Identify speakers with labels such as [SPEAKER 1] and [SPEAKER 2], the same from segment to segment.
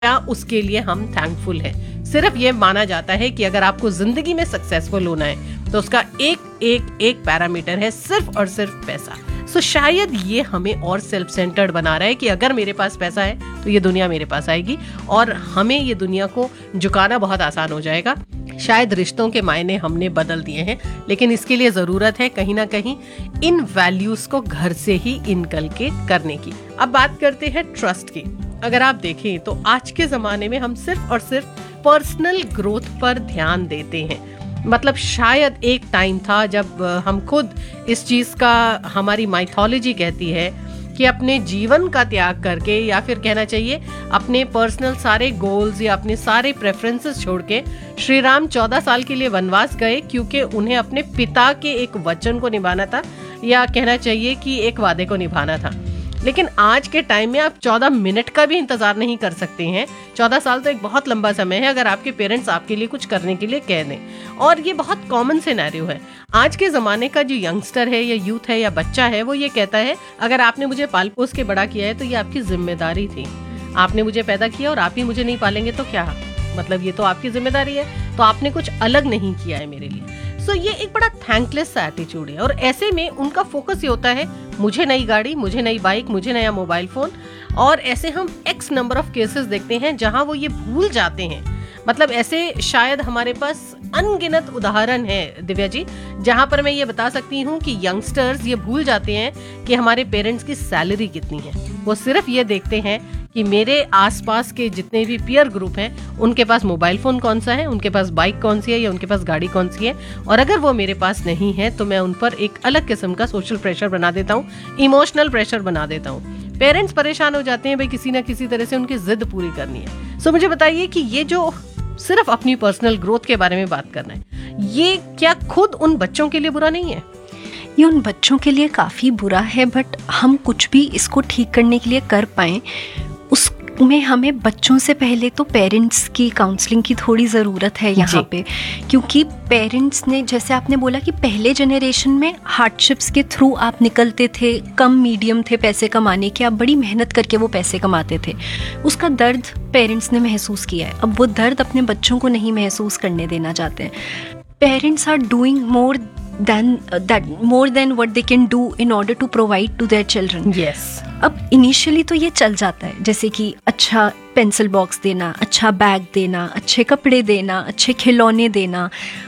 [SPEAKER 1] उसके लिए हम थैंकफुल हैं। सिर्फ ये माना जाता है कि अगर आपको जिंदगी में सक्सेसफुल होना है तो उसका एक पैरामीटर है सिर्फ और सिर्फ पैसा। शायद ये हमें और सेल्फ सेंटर्ड बना रहा है कि अगर मेरे पास पैसा है तो ये दुनिया मेरे पास आएगी और हमें ये दुनिया को झुकाना बहुत आसान हो जाएगा। शायद रिश्तों के मायने हमने बदल दिए हैं, लेकिन इसके लिए जरूरत है कहीं ना कहीं इन वैल्यूज को घर से ही इनकलकेट करने की। अब बात करते हैं ट्रस्ट की। अगर आप देखें तो आज के जमाने में हम सिर्फ और सिर्फ पर्सनल ग्रोथ पर ध्यान देते हैं। मतलब शायद एक टाइम था जब हम खुद इस चीज का, हमारी माइथोलॉजी कहती है कि अपने जीवन का त्याग करके, या फिर कहना चाहिए अपने पर्सनल सारे गोल्स या अपने सारे प्रेफरेंसेस छोड़ के श्री राम 14 साल के लिए वनवास गए, क्योंकि उन्हें अपने पिता के एक वचन को निभाना था, या कहना चाहिए कि एक वादे को निभाना था। लेकिन आज के टाइम में आप 14 मिनट का भी इंतजार नहीं कर सकते हैं। 14 साल तो एक बहुत लंबा समय है अगर आपके पेरेंट्स आपके लिए कुछ करने के लिए कह दें। और ये बहुत कॉमन सिनेरियो है। आज के ज़माने का जो यंगस्टर है या यूथ है या बच्चा है, वो ये कहता है अगर आपने मुझे पाल पोस के बड़ा किया है तो ये आपकी जिम्मेदारी थी। आपने मुझे पैदा किया और आप ही मुझे नहीं पालेंगे तो क्या, मतलब ये तो आपकी जिम्मेदारी है, तो आपने कुछ अलग नहीं किया है मेरे लिए। ये एक बड़ा थैंकलेस सा एटीट्यूड है। और ऐसे में उनका फोकस ये होता है मुझे नई गाड़ी, मुझे नई बाइक, मुझे नया मोबाइल फोन। और ऐसे हम एक्स नंबर ऑफ केसेस देखते हैं जहां वो ये भूल जाते हैं। मतलब ऐसे शायद हमारे पास अनगिनत उदाहरण है दिव्या जी, जहां पर मैं ये बता सकती हूँ कि यंगस्टर्स ये भूल जाते हैं कि हमारे पेरेंट्स की सैलरी कितनी है। वो सिर्फ ये देखते हैं कि मेरे आसपास के जितने भी पीयर ग्रुप हैं उनके पास मोबाइल फोन कौन सा है, उनके पास बाइक कौन सी है, या उनके पास गाड़ी कौन सी है। और अगर वो मेरे पास नहीं है तो मैं उन पर एक अलग किस्म का सोशल प्रेशर बना देता हूँ, इमोशनल प्रेशर बना देता हूँ। पेरेंट्स परेशान हो जाते हैं, भाई किसी ना किसी तरह से उनकी जिद पूरी करनी है। मुझे बताइए कि ये जो सिर्फ अपनी पर्सनल ग्रोथ के बारे में बात करना है, ये क्या खुद उन बच्चों के लिए बुरा नहीं है?
[SPEAKER 2] ये उन बच्चों के लिए काफ़ी बुरा है, बट हम कुछ भी इसको ठीक करने के लिए कर पाएँ उसमें हमें बच्चों से पहले तो पेरेंट्स की काउंसलिंग की थोड़ी ज़रूरत है यहाँ पे। क्योंकि पेरेंट्स ने, जैसे आपने बोला कि पहले जनरेशन में हार्डशिप्स के थ्रू आप निकलते थे, कम मीडियम थे पैसे कमाने के, आप बड़ी मेहनत करके वो पैसे कमाते थे, उसका दर्द पेरेंट्स ने महसूस किया है। अब वो दर्द अपने बच्चों को नहीं महसूस करने देना चाहते हैं। Parents are doing more than what they can do in order to provide to their children.
[SPEAKER 1] Yes.
[SPEAKER 2] अब इनिशियली तो ये चल जाता है, जैसे कि अच्छा पेंसिल बॉक्स देना, अच्छा बैग देना, अच्छे कपड़े देना, अच्छे खिलौने देना,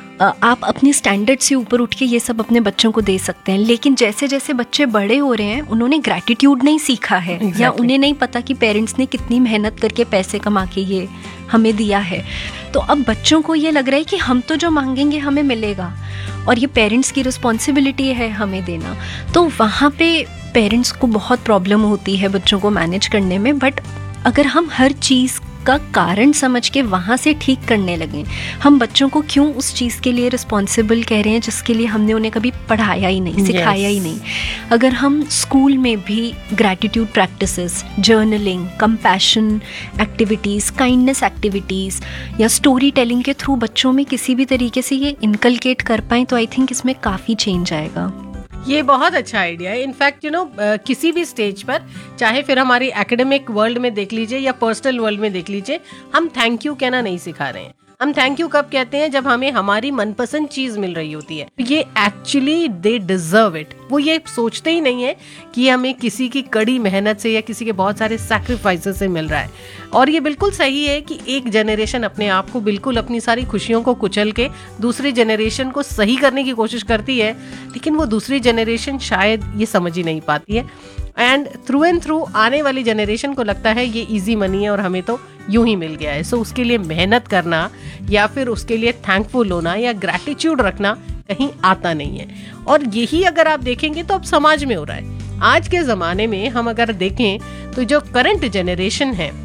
[SPEAKER 2] आप अपनी स्टैंडर्ड से ऊपर उठ के ये सब अपने बच्चों को दे सकते हैं। लेकिन जैसे जैसे बच्चे बड़े हो रहे हैं उन्होंने ग्रैटिट्यूड नहीं सीखा है। Exactly. या उन्हें नहीं पता कि पेरेंट्स ने कितनी मेहनत करके पैसे कमा के ये हमें दिया है। तो अब बच्चों को ये लग रहा है कि हम तो जो मांगेंगे हमें मिलेगा और ये पेरेंट्स की रिस्पॉन्सिबिलिटी है हमें देना। तो वहाँ पे पेरेंट्स को बहुत प्रॉब्लम होती है बच्चों को मैनेज करने में। बट अगर हम हर चीज़ का कारण समझ के वहाँ से ठीक करने लगें, हम बच्चों को क्यों उस चीज़ के लिए रिस्पॉन्सिबल कह रहे हैं जिसके लिए हमने उन्हें कभी पढ़ाया ही नहीं, सिखाया ही नहीं। अगर हम स्कूल में भी gratitude practices, journaling, compassion activities, kindness activities या स्टोरी टेलिंग के थ्रू बच्चों में किसी भी तरीके से ये इनकलकेट कर पाएँ तो आई थिंक इसमें काफ़ी चेंज आएगा।
[SPEAKER 1] ये बहुत अच्छा आइडिया है। इनफैक्ट किसी भी स्टेज पर, चाहे फिर हमारी एकेडमिक वर्ल्ड में देख लीजिए या पर्सनल वर्ल्ड में देख लीजिए, हम थैंक यू कहना नहीं सिखा रहे हैं। हम थैंक यू कब कहते हैं? जब हमें हमारी मनपसंद चीज मिल रही होती है। ये एक्चुअली दे डिजर्व इट। वो ये सोचते ही नहीं है कि हमें किसी की कड़ी मेहनत से या किसी के बहुत सारे सैक्रिफाइसेस से मिल रहा है। और ये बिल्कुल सही है कि एक जनरेशन अपने आप को बिल्कुल अपनी सारी खुशियों को कुचल के दूसरी जनरेशन को सही करने की कोशिश करती है, लेकिन वो दूसरी जनरेशन शायद ये समझ ही नहीं पाती है। एंड थ्रू एंड थ्रू आने वाली जनरेशन को लगता है ये इजी मनी है और हमें तो यूं ही मिल गया है। उसके लिए मेहनत करना या फिर उसके लिए थैंकफुल होना या ग्रैटिट्यूड रखना कहीं आता नहीं है। और यही अगर आप देखेंगे तो अब समाज में हो रहा है। आज के ज़माने में हम अगर देखें तो जो करंट जनरेशन है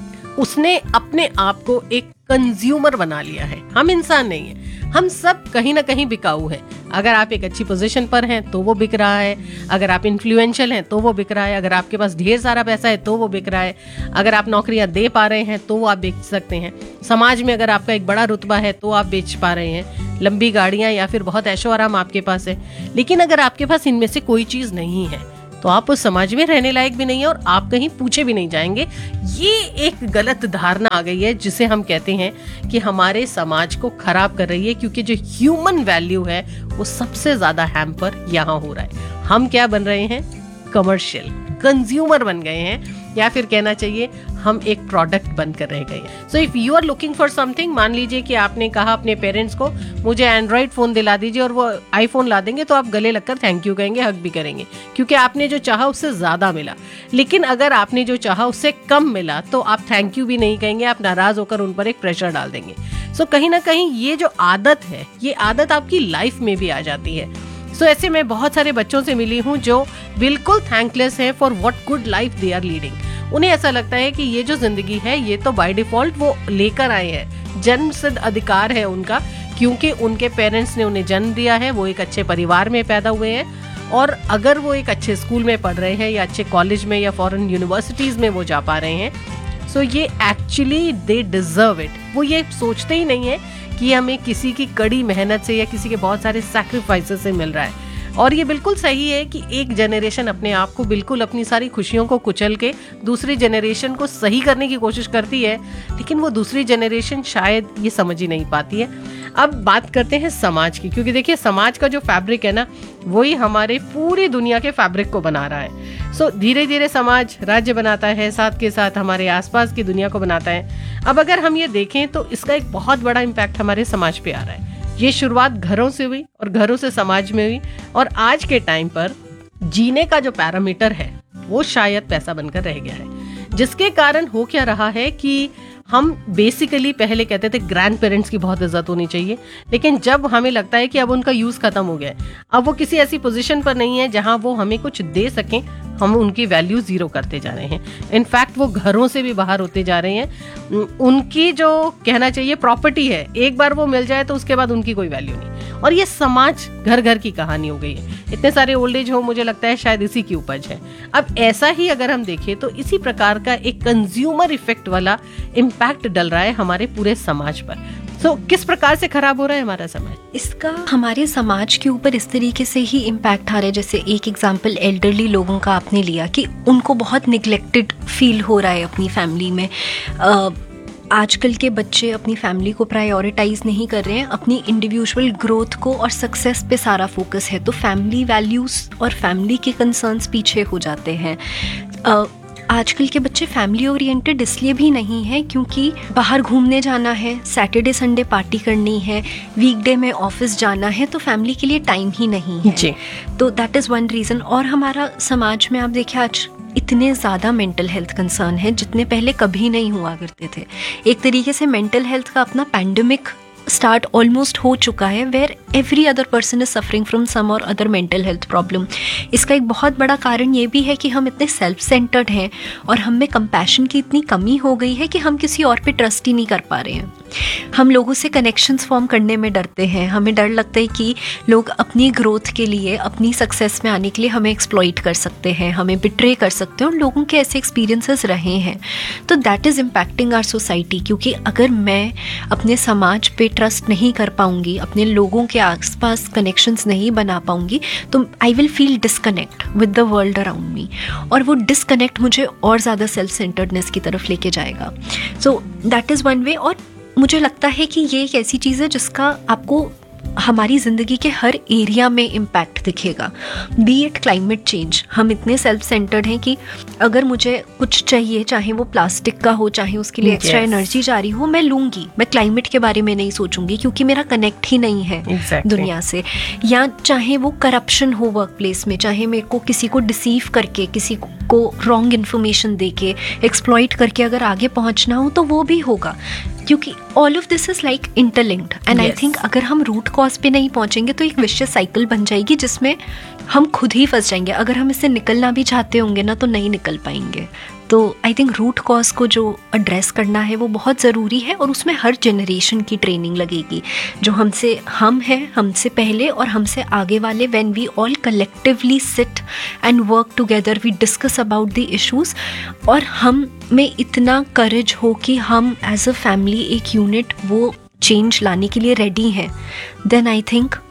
[SPEAKER 1] उसने अपने आप को एक कंज्यूमर बना लिया है। हम इंसान नहीं है, हम सब कहीं ना कहीं बिकाऊ है। अगर आप एक अच्छी पोजीशन पर हैं तो वो बिक रहा है, अगर आप इन्फ्लुएंशियल हैं तो वो बिक रहा है, अगर आपके पास ढेर सारा पैसा है तो वो बिक रहा है, अगर आप नौकरियां दे पा रहे हैं तो वो आप बेच सकते हैं। समाज में अगर आपका एक बड़ा रुतबा है तो आप बेच पा रहे हैं, लंबी गाड़ियां या फिर बहुत ऐशो आराम आपके पास है। लेकिन अगर आपके पास इनमें से कोई चीज़ नहीं है तो आप उस समाज में रहने लायक भी नहीं है और आप कहीं पूछे भी नहीं जाएंगे। ये एक गलत धारणा आ गई है जिसे हम कहते हैं कि हमारे समाज को खराब कर रही है, क्योंकि जो ह्यूमन वैल्यू है वो सबसे ज्यादा हैम्पर यहाँ हो रहा है। हम क्या बन रहे हैं? कमर्शियल कंज्यूमर बन गए हैं, या फिर कहना चाहिए हम एक प्रोडक्ट बनकर रह गए हैं। So if you are looking for something, मान लीजिए कि आपने कहा अपने पेरेंट्स को मुझे एंड्रॉइड फोन दिला दीजिए और वो आईफोन ला देंगे, तो आप गले लगकर थैंक यू कहेंगे, हक भी करेंगे, क्योंकि आपने जो चाहा उससे ज्यादा मिला। लेकिन अगर आपने जो चाहा उससे कम मिला तो आप थैंक यू भी नहीं कहेंगे, आप नाराज होकर उन पर एक प्रेशर डाल देंगे। सो कहीं ना कहीं ये जो आदत है, ये आदत आपकी लाइफ में भी आ जाती है। सो ऐसे मैं बहुत सारे बच्चों से मिली हूँ जो बिल्कुल थैंकलेस है for what good life they are leading. उन्हें ऐसा लगता है कि ये जो जिंदगी है ये तो बाय डिफॉल्ट वो लेकर आए हैं, जन्म सिद्ध अधिकार है उनका, क्योंकि उनके पेरेंट्स ने उन्हें जन्म दिया है, वो एक अच्छे परिवार में पैदा हुए हैं, और अगर वो एक अच्छे स्कूल में पढ़ रहे हैं या अच्छे कॉलेज में या फॉरेन यूनिवर्सिटीज में वो जा पा रहे हैं, सो ये एक्चुअली दे डिजर्व इट। वो ये सोचते ही नहीं है कि हमें किसी की कड़ी मेहनत से या किसी के बहुत सारे सैक्रिफाइसेस से मिल रहा है। और ये बिल्कुल सही है कि एक जनरेशन अपने आप को बिल्कुल अपनी सारी खुशियों को कुचल के दूसरी जनरेशन को सही करने की कोशिश करती है, लेकिन वो दूसरी जनरेशन शायद ये समझ ही नहीं पाती है। अब बात करते हैं समाज की, क्योंकि देखिए समाज का जो फैब्रिक है ना, वही हमारे पूरी दुनिया के फैब्रिक को बना रहा है। सो धीरे धीरे समाज राज्य बनाता है, साथ के साथ हमारे आसपास की दुनिया को बनाता है। अब अगर हम ये देखें तो इसका एक बहुत बड़ा इम्पैक्ट हमारे समाज पे आ रहा है। ये शुरुआत घरों से हुई और घरों से समाज में हुई, और आज के टाइम पर जीने का जो पैरामीटर है वो शायद पैसा बनकर रह गया है, जिसके कारण हो क्या रहा है कि हम बेसिकली पहले कहते थे ग्रैंड पेरेंट्स की बहुत इज्जत होनी चाहिए, लेकिन जब हमें लगता है कि अब उनका यूज खत्म हो गया है, अब वो किसी ऐसी पोजीशन पर नहीं है जहां वो हमें कुछ दे सकें, हम उनकी वैल्यू जीरो करते जा रहे हैं। इनफैक्ट वो घरों से भी बाहर होते जा रहे हैं। उनकी जो कहना चाहिए प्रॉपर्टी है, एक बार वो मिल जाए तो उसके बाद उनकी कोई वैल्यू नहीं। और ये समाज घर घर की कहानी हो गई है। इतने सारे ओल्ड एज होम मुझे लगता है शायद इसी की उपज है। अब ऐसा ही अगर हम देखें तो इसी प्रकार का एक कंज्यूमर इफेक्ट वाला इम्पैक्ट डल रहा है हमारे पूरे समाज पर। सो किस प्रकार से खराब हो रहा है हमारा समाज?
[SPEAKER 2] इसका हमारे समाज के ऊपर इस तरीके से ही इम्पैक्ट आ रहा है, जैसे एक एग्जांपल एल्डरली लोगों का आपने लिया कि उनको बहुत निगलेक्टेड फील हो रहा है अपनी फैमिली में। आजकल के बच्चे अपनी फैमिली को प्रायोरिटाइज नहीं कर रहे हैं, अपनी इंडिविजुअल ग्रोथ को और सक्सेस पे सारा फोकस है, तो फैमिली वैल्यूज और फैमिली के कंसर्न्स पीछे हो जाते हैं। आजकल के बच्चे फैमिली ओरिएंटेड इसलिए भी नहीं है क्योंकि बाहर घूमने जाना है, सैटरडे संडे पार्टी करनी है, वीकडे में ऑफिस जाना है, तो फैमिली के लिए टाइम ही नहीं है जी। तो दैट इज़ वन रीज़न। और हमारा समाज में आप देखिए आज इतने ज़्यादा मेंटल हेल्थ कंसर्न है जितने पहले कभी नहीं हुआ करते थे। एक तरीके से मेंटल हेल्थ का अपना पैंडेमिक स्टार्ट ऑलमोस्ट हो चुका है, where every other person is suffering from some और अदर मेंटल हेल्थ प्रॉब्लम। इसका एक बहुत बड़ा कारण ये भी है कि हम इतने सेल्फ सेंटर्ड हैं और हम में कंपैशन की इतनी कमी हो गई है कि हम किसी और पे ट्रस्ट ही नहीं कर पा रहे हैं। हम लोगों से कनेक्शंस फॉर्म करने में डरते हैं। हमें डर लगता है कि लोग अपनी ग्रोथ के लिए, अपनी सक्सेस में आने के लिए हमें एक्सप्लॉइट कर सकते हैं, हमें बिट्रे कर सकते हैं, और लोगों के ऐसे एक्सपीरियंसेस रहे हैं। तो that is impacting our society, क्योंकि अगर मैं अपने समाज पे ट्रस्ट नहीं कर पाऊंगी, अपने लोगों के आसपास कनेक्शंस नहीं बना पाऊंगी, तो I will feel disconnect with the world around me, और वो डिस्कनेक्ट मुझे और ज़्यादा सेल्फ सेंटर्डनेस की तरफ लेके जाएगा। So that is one way. और मुझे लगता है कि ये एक ऐसी चीज़ है जिसका आपको हमारी ज़िंदगी के हर एरिया में इम्पैक्ट दिखेगा। B it climate change. हम इतने सेल्फ सेंटर्ड हैं कि अगर मुझे कुछ चाहिए, चाहे वो प्लास्टिक का हो, चाहे उसके लिए एक्स्ट्रा एनर्जी जा रही हो, मैं लूँगी, मैं क्लाइमेट के बारे में नहीं सोचूंगी क्योंकि मेरा कनेक्ट ही नहीं है दुनिया से। या चाहे वो करप्शन हो वर्क प्लेस में, चाहे मेरे को किसी को डिसीव करके, किसी को रॉन्ग इन्फॉर्मेशन दे के, एक्सप्लॉइट करके अगर आगे पहुँचना हो तो वो भी होगा, क्योंकि all of this is like interlinked. And I think अगर हम रूट कॉज पे नहीं पहुंचेंगे तो एक विशियस साइकिल बन जाएगी जिसमें हम खुद ही फंस जाएंगे। अगर हम इससे निकलना भी चाहते होंगे ना तो नहीं निकल पाएंगे। तो आई थिंक रूट कॉज को जो एड्रेस करना है वो बहुत ज़रूरी है, और उसमें हर जनरेशन की ट्रेनिंग लगेगी, जो हम हैं, हमसे पहले और हमसे आगे वाले। When we all collectively sit and work together, we discuss about the issues, और हम में इतना करेज हो कि हम एज अ फैमिली एक यूनिट वो चेंज लाने के लिए रेडी हैं, then I think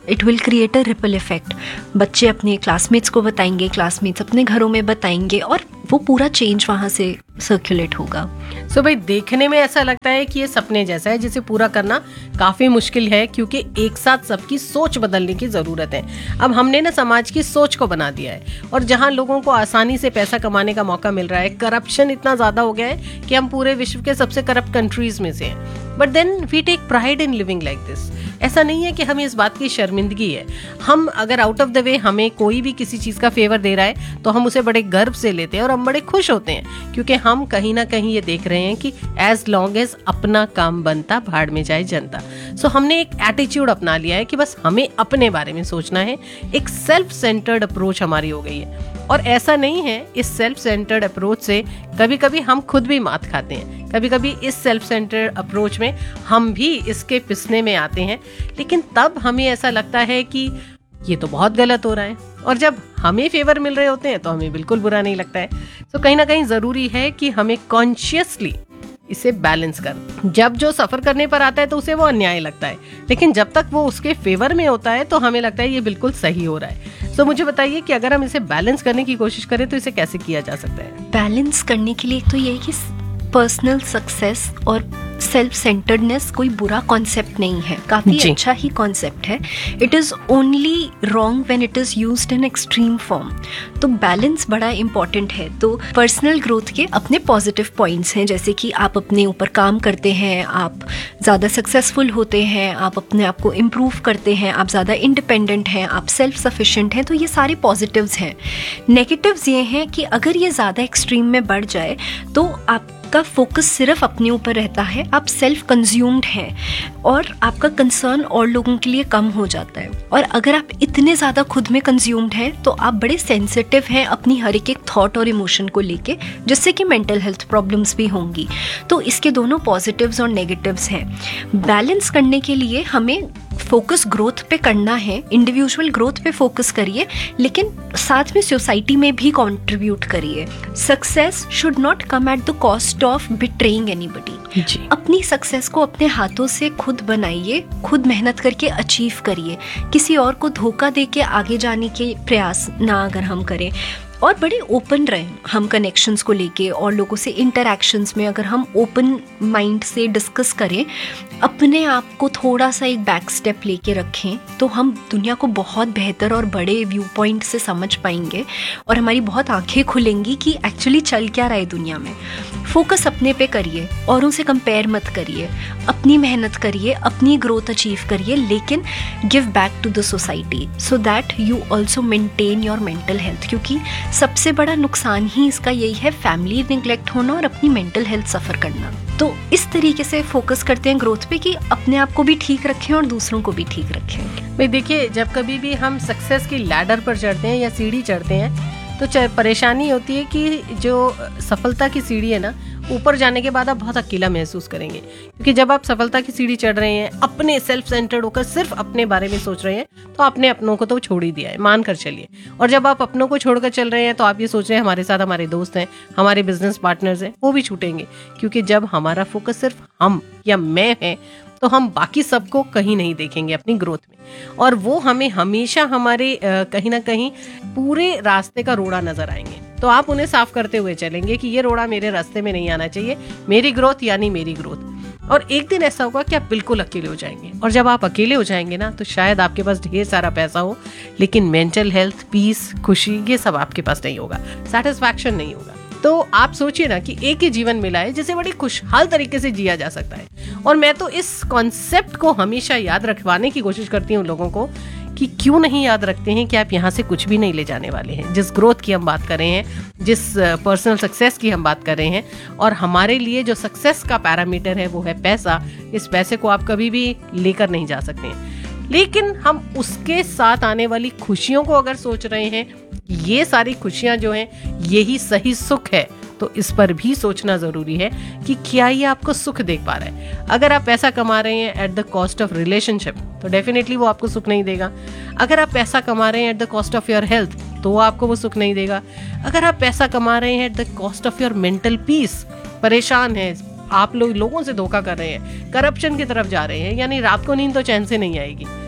[SPEAKER 2] it will create a ripple effect. बच्चे अपने क्लासमेट्स को बताएंगे, क्लासमेट्स अपने घरों में बताएंगे और वो पूरा चेंज वहाँ से सर्कुलेट होगा।
[SPEAKER 1] सो भाई देखने में ऐसा लगता है कि ये सपने जैसा है जिसे पूरा करना काफी मुश्किल है, क्योंकि एक साथ सबकी सोच बदलने की जरूरत है। अब हमने ना समाज की सोच को बना दिया है, और जहाँ लोगों को आसानी से पैसा कमाने का मौका मिल रहा है, करप्शन इतना ज्यादा हो गया है कि हम पूरे विश्व के सबसे करप्ट कंट्रीज में से हैं। But then we take pride in living like this. ऐसा नहीं है कि हमें इस बात की शर्मिंदगी है। हम अगर आउट ऑफ द वे हमें कोई भी किसी चीज का फेवर दे रहा है तो हम उसे बड़े गर्व से लेते हैं और हम बड़े खुश होते हैं, क्योंकि हम कहीं ना कहीं ये देख रहे हैं कि एज लॉन्ग एज अपना काम बनता भाड़ में जाए जनता। सो हमने एक एटीट्यूड अपना लिया है कि बस हमें अपने बारे में सोचना है। एक सेल्फ सेंटर्ड अप्रोच हमारी हो गई है, और ऐसा नहीं है, इस सेल्फ सेंटर्ड अप्रोच से कभी कभी हम खुद भी मात खाते हैं। कभी कभी इस सेल्फ सेंटर्ड अप्रोच में हम भी इसके पिसने में आते हैं, लेकिन तब हमें ऐसा लगता है कि ये तो बहुत गलत हो रहा है, और जब हमें फेवर मिल रहे होते हैं तो हमें बिल्कुल बुरा नहीं लगता है। तो कहीं ना कहीं जरूरी है कि हमें कॉन्शियसली इसे बैलेंस कर। जब जो सफर करने पर आता है तो उसे वो अन्याय लगता है, लेकिन जब तक वो उसके फेवर में होता है तो हमें लगता है ये बिल्कुल सही हो रहा है। तो मुझे बताइए कि अगर हम इसे बैलेंस करने की कोशिश करें तो इसे कैसे किया जा सकता है?
[SPEAKER 2] बैलेंस करने के लिए तो ये है कि पर्सनल सक्सेस और सेल्फ सेंटर्डनेस कोई बुरा कॉन्सेप्ट नहीं है, काफी अच्छा ही कॉन्सेप्ट है। It is only wrong when it is used in extreme form. तो बैलेंस बड़ा इंपॉर्टेंट है। तो पर्सनल ग्रोथ के अपने पॉजिटिव पॉइंट्स हैं, जैसे कि आप अपने ऊपर काम करते हैं, आप ज़्यादा सक्सेसफुल होते हैं, आप अपने आप को इम्प्रूव करते हैं, आप ज़्यादा इंडिपेंडेंट हैं, आप सेल्फ सफिशिएंट हैं। तो ये सारे पॉजिटिव्स हैं। नेगेटिव्स ये हैं कि अगर ये ज़्यादा एक्सट्रीम में बढ़ जाए तो आपका फोकस सिर्फ अपने ऊपर रहता है, आप सेल्फ कंज्यूम्ड हैं और आपका कंसर्न और लोगों के लिए कम हो जाता है। और अगर आप इतने ज़्यादा खुद में कंज्यूम्ड हैं तो आप बड़े सेंसिटिव हैं अपनी हर एक थॉट और इमोशन को लेके, जिससे कि मेंटल हेल्थ प्रॉब्लम्स भी होंगी। तो इसके दोनों पॉजिटिव्स और नेगेटिव्स हैं। बैलेंस करने के लिए हमें फोकस ग्रोथ पे करना है, इंडिविजुअल ग्रोथ पे फोकस करिए, लेकिन साथ में सोसाइटी में भी कंट्रीब्यूट करिए। Success should not come at the cost of betraying anybody. अपनी सक्सेस को अपने हाथों से खुद बनाइए, खुद मेहनत करके अचीव करिए। किसी और को धोखा दे के आगे जाने के प्रयास ना अगर हम करें, और बड़े ओपन रहें हम कनेक्शंस को लेके, और लोगों से इंटरैक्शंस में अगर हम ओपन माइंड से डिस्कस करें, अपने आप को थोड़ा सा एक बैक स्टेप लेके रखें, तो हम दुनिया को बहुत बेहतर और बड़े व्यू पॉइंट से समझ पाएंगे और हमारी बहुत आंखें खुलेंगी कि एक्चुअली चल क्या रहा है दुनिया में। फोकस अपने पे करिए, औरों से कंपेयर मत करिए, अपनी मेहनत करिए, अपनी ग्रोथ अचीव करिए, लेकिन give back to the society so that you also maintain your mental health. क्योंकि सबसे बड़ा नुकसान ही इसका यही है, फैमिली निगलेक्ट होना और अपनी मेंटल हेल्थ सफ़र करना। तो इस तरीके से फोकस करते हैं ग्रोथ पे कि अपने आप को भी ठीक रखें और दूसरों को भी ठीक रखें।
[SPEAKER 1] भाई देखिए, जब कभी भी हम सक्सेस की लैडर पर चढ़ते हैं या सीढ़ी चढ़ते हैं तो परेशानी होती है कि जो सफलता की सीढ़ी है ना, ऊपर जाने के बाद आप बहुत अकेला महसूस करेंगे। क्योंकि जब आप सफलता की सीढ़ी चढ़ रहे हैं, अपने सेल्फ सेंटर्ड होकर सिर्फ अपने बारे में सोच रहे हैं, तो आपने अपनों को तो छोड़ ही दिया है, मान कर चलिए। और जब आप अपनों को छोड़कर चल रहे हैं तो आप ये सोच रहे हैं हमारे साथ हमारे दोस्त हैं, हमारे बिजनेस पार्टनर्स हैं, वो भी छूटेंगे। क्योंकि जब हमारा फोकस सिर्फ हम या मैं है तो हम बाकी सबको कहीं नहीं देखेंगे अपनी ग्रोथ में, और वो हमें हमेशा हमारे कहीं ना कहीं पूरे रास्ते का रोड़ा नजर आएंगे। तो आप उन्हें साफ करते हुए चलेंगे कि ये रोड़ा मेरे रास्ते में नहीं आना चाहिए, मेरी ग्रोथ यानी मेरी ग्रोथ। और एक दिन ऐसा होगा कि आप बिल्कुल अकेले हो जाएंगे, और जब आप अकेले हो जाएंगे ना, तो शायद आपके पास ढेर सारा पैसा हो, लेकिन मेंटल हेल्थ, पीस, खुशी, ये सब आपके पास नहीं होगा, सेटिस्फैक्शन नहीं होगा। तो आप सोचिए ना कि एक ही जीवन मिला है जिसे बड़ी खुशहाल तरीके से जिया जा सकता है। और मैं तो इस कॉन्सेप्ट को हमेशा याद रखवाने की कोशिश करती हूँ लोगों को, कि क्यों नहीं याद रखते हैं कि आप यहाँ से कुछ भी नहीं ले जाने वाले हैं। जिस ग्रोथ की हम बात कर रहे हैं, जिस पर्सनल सक्सेस की हम बात कर रहे हैं, और हमारे लिए जो सक्सेस का पैरामीटर है वो है पैसा। इस पैसे को आप कभी भी लेकर नहीं जा सकते हैं, लेकिन हम उसके साथ आने वाली खुशियों को अगर सोच रहे हैं, ये सारी खुशियां जो हैं यही सही सुख है, तो इस पर भी सोचना जरूरी है कि क्या ये आपको सुख दे पा रहा है। अगर आप पैसा कमा रहे हैं at the cost of relationship, तो डेफिनेटली वो आपको सुख नहीं देगा। अगर आप पैसा कमा रहे हैं at the cost of your health, तो आपको वो सुख नहीं देगा। अगर आप पैसा कमा रहे हैं at the cost of your mental peace, परेशान है आप लोगों से धोखा कर रहे हैं, करप्शन की तरफ जा रहे हैं, यानी रात को नींद तो चैन से नहीं आएगी,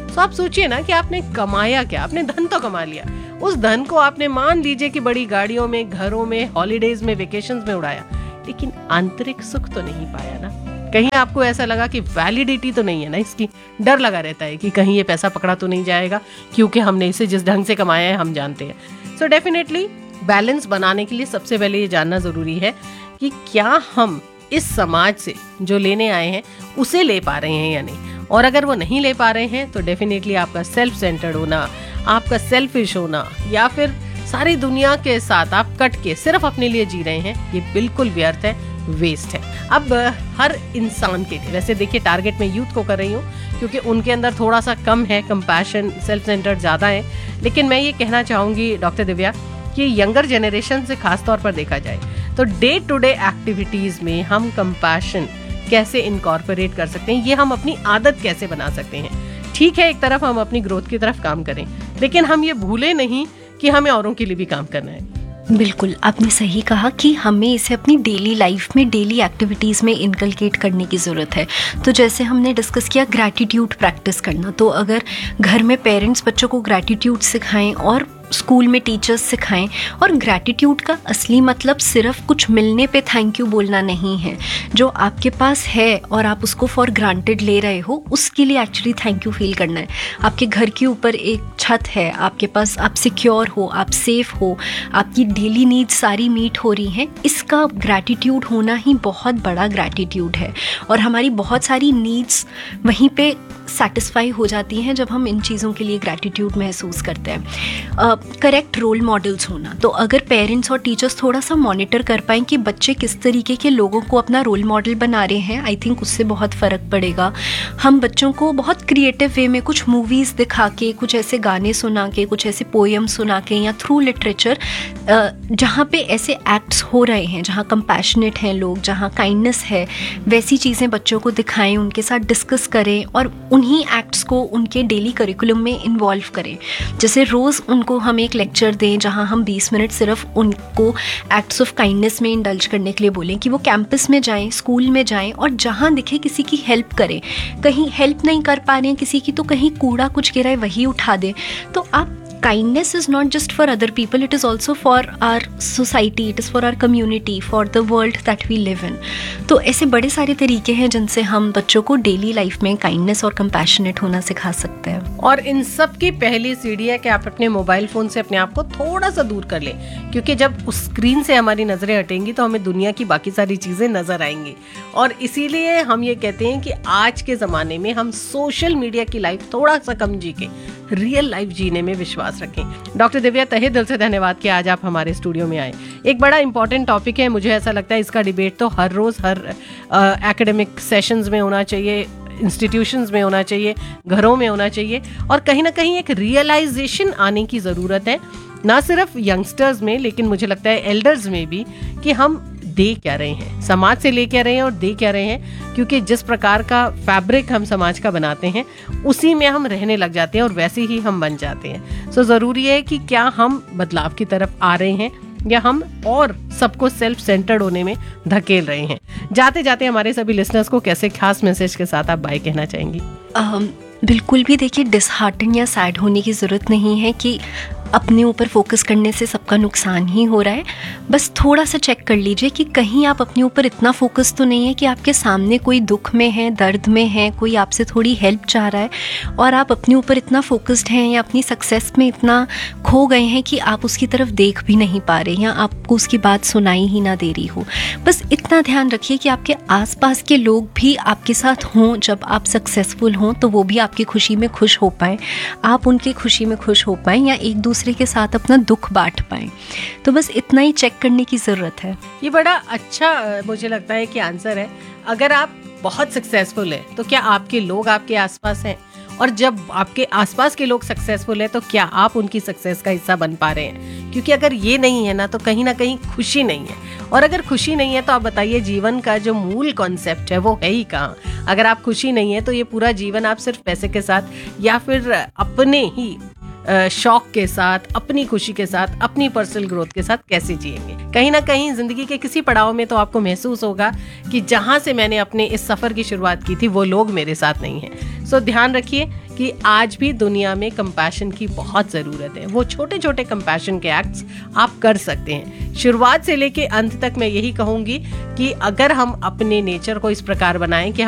[SPEAKER 1] तो आप सोचिए ना कि आपने कमाया क्या, आपने धन तो कमा लिया, उस धन को आपने मान लीजिए कि बड़ी गाड़ियों में, घरों में, हॉलीडेज में, वेकेशंस में उड़ाया, लेकिन आंतरिक सुख तो नहीं पाया ना। कहीं आपको ऐसा लगा कि वैलिडिटी तो नहीं है ना इसकी, डर लगा रहता है कि कहीं ये पैसा पकड़ा तो नहीं जाएगा, क्योंकि हमने इसे जिस ढंग से कमाया है हम जानते हैं। सो डेफिनेटली बैलेंस बनाने के लिए सबसे पहले ये जानना जरूरी है कि क्या हम इस समाज से जो लेने आए हैं उसे ले पा रहे हैं या नहीं, और अगर वो नहीं ले पा रहे हैं तो डेफिनेटली आपका सेल्फ सेंटर्ड होना, आपका सेल्फिश होना, या फिर सारी दुनिया के साथ आप कट के सिर्फ अपने लिए जी रहे हैं, ये बिल्कुल व्यर्थ है, वेस्ट है। अब हर इंसान के लिए, वैसे देखिए टारगेट मैं यूथ को कर रही हूँ क्योंकि उनके अंदर थोड़ा सा कम है कंपैशन, सेल्फ सेंटर्ड ज़्यादा है, लेकिन मैं ये कहना चाहूँगी डॉक्टर दिव्या कि यंगर जनरेशन से खास तौर पर देखा जाए तो डे टू डे एक्टिविटीज़ में हम कंपैशन कैसे इनकॉर्पोरेट कर सकते हैं, ये हम अपनी आदत कैसे बना सकते हैं। ठीक है, एक तरफ हम अपनी ग्रोथ की तरफ काम करें, लेकिन हम ये भूले नहीं कि हमें औरों के लिए भी काम करना है।
[SPEAKER 2] बिल्कुल, आपने सही कहा कि हमें इसे अपनी डेली लाइफ में, डेली एक्टिविटीज़ में इनकलकेट करने की ज़रूरत है। तो जैसे हमने डिस्कस किया ग्रैटिट्यूड प्रैक्टिस करना, तो अगर घर में पेरेंट्स बच्चों को ग्रैटिट्यूड सिखाएं और स्कूल में टीचर्स सिखाएं, और ग्रैटिट्यूड का असली मतलब सिर्फ कुछ मिलने पे थैंक यू बोलना नहीं है। जो आपके पास है और आप उसको फॉर ग्रांटेड ले रहे हो, उसके लिए एक्चुअली थैंक यू फील करना है। आपके घर के ऊपर एक छत है, आपके पास, आप सिक्योर हो, आप सेफ हो, आपकी डेली नीड्स सारी मीट हो रही हैं, इसका ग्रैटिट्यूड होना ही बहुत बड़ा ग्रैटिट्यूड है। और हमारी बहुत सारी नीड्स वहीं पे सेटिस्फाई हो जाती हैं जब हम इन चीज़ों के लिए ग्रैटिट्यूड महसूस करते हैं। करेक्ट रोल मॉडल्स होना, तो अगर पेरेंट्स और टीचर्स थोड़ा सा मॉनिटर कर पाएँ कि बच्चे किस तरीके के लोगों को अपना रोल मॉडल बना रहे हैं, आई थिंक उससे बहुत फ़र्क पड़ेगा। हम बच्चों को बहुत क्रिएटिव वे में कुछ मूवीज़ दिखा के, कुछ ऐसे गाने सुना के, कुछ ऐसे पोएम सुना के, या थ्रू लिटरेचर जहाँ पे ऐसे एक्ट्स हो रहे हैं, जहाँ कंपैशनेट हैं लोग, जहाँ काइंडनेस है, वैसी चीज़ें बच्चों को दिखाएं, उनके साथ डिस्कस करें और उन्हीं एक्ट्स को उनके डेली करिकुलम में इन्वॉल्व करें। जैसे रोज़ उनको हम एक लेक्चर दें जहाँ हम 20 मिनट सिर्फ उनको एक्ट्स ऑफ काइंडनेस में इंडल्ज करने के लिए बोलें, कि वो कैंपस में जाएं, स्कूल में जाएं, और जहाँ दिखे किसी की हेल्प करें। कहीं हेल्प नहीं कर पा रहे हैं किसी की, तो कहीं कूड़ा कुछ गिरा है वही उठा दें। तो आप kindness is not just for other people, it is also for our society, it is for our community, for the world that we live in. तो ऐसे बड़े सारे तरीके हैं जिनसे हम बच्चों को डेली लाइफ में काइंडनेस और कंपैशनेट होना सिखा सकते हैं।
[SPEAKER 1] और इन सब की पहली सीढ़ी है कि आप अपने मोबाइल फोन से अपने आप को थोड़ा सा दूर कर लें, क्योंकि जब उस स्क्रीन से हमारी नजरें हटेंगी तो हमें दुनिया की बाकी सारी चीजें नजर आएंगी। और इसीलिए हम ये कहते हैं कि आज के जमाने में हम सोशल मीडिया की लाइफ थोड़ा सा कम जी के रियल लाइफ जीने में विश्वास रखें। डॉक्टर दिव्या, तहे दिल से धन्यवाद कि आज आप हमारे स्टूडियो में आए। एक बड़ा इंपॉर्टेंट टॉपिक है, मुझे ऐसा लगता है इसका डिबेट तो हर रोज हर एकेडमिक सेशंस में होना चाहिए, इंस्टीट्यूशंस में होना चाहिए, घरों में होना चाहिए, और कहीं ना कहीं एक रियलाइजेशन आने की ज़रूरत है, ना सिर्फ यंगस्टर्स में लेकिन मुझे लगता है एल्डर्स में भी, कि हम दे क्या रहे हैं, समाज से ले क्या रहे हैं और दे क्या रहे हैं। क्योंकि जिस प्रकार का फैब्रिक हम समाज का बनाते हैं उसी में हम रहने लग जाते हैं और वैसे ही हम बन जाते हैं। सो ज़रूरी है कि क्या हम बदलाव की तरफ आ रहे हैं या हम और सबको सेल्फ सेंटर्ड होने में धकेल रहे हैं। जाते जाते हमारे सभी लिसनर्स को कैसे खास मैसेज के साथ आप बाय कहना चाहेंगी?
[SPEAKER 2] बिल्कुल भी देखिए डिसहार्टन या सैड होने की ज़रूरत नहीं है कि अपने ऊपर फोकस करने से सबका नुकसान ही हो रहा है। बस थोड़ा सा चेक कर लीजिए कि कहीं आप अपने ऊपर इतना फोकस तो नहीं है कि आपके सामने कोई दुख में है, दर्द में है, कोई आपसे थोड़ी हेल्प चाह रहा है और आप अपने ऊपर इतना फोकस्ड हैं या अपनी सक्सेस में इतना खो गए हैं कि आप उसकी तरफ देख भी नहीं पा रहे या आपको उसकी बात सुनाई ही ना दे रही हो। बस इतना ध्यान रखिए कि आपके आसपास के लोग भी आपके साथ हों, जब आप सक्सेसफुल हों तो वो भी आपकी खुशी में खुश हो पाएँ, आप उनकी खुशी में खुश हो पाएँ या एक दूसरे के साथ अपना दुख बांट पाएं। तो बस इतना ही चेक करने की जरूरत है।
[SPEAKER 1] ये बड़ा अच्छा मुझे लगता है कि आंसर है। अगर आप बहुत सक्सेसफुल है तो क्या आपके लोग आपके आसपास हैं, और जब आपके आसपास के लोग सक्सेसफुल है तो क्या आप उनकी सक्सेस का हिस्सा बन पा रहे हैं? क्योंकि अगर ये नहीं है ना तो कहीं ना कहीं खुशी नहीं है, और अगर खुशी नहीं है तो आप बताइए जीवन का जो मूल कॉन्सेप्ट है वो है ही कहाँ। अगर आप खुशी नहीं है तो ये पूरा जीवन आप सिर्फ पैसे के साथ या फिर अपने ही शौक के साथ, अपनी खुशी के साथ, अपनी पर्सनल ग्रोथ के साथ कैसे जिएंगे? कहीं ना कहीं जिंदगी के किसी पड़ाव में तो आपको महसूस होगा कि जहां से मैंने अपने इस सफर की शुरुआत की थी वो लोग मेरे साथ नहीं हैं। सो ध्यान रखिए कि आज भी दुनिया में कंपैशन की बहुत ज़रूरत है। वो छोटे छोटे कंपैशन के एक्ट्स आप कर सकते हैं। शुरुआत से लेके अंत तक मैं यही कहूँगी कि अगर हम अपने नेचर को इस प्रकार बनाएं कि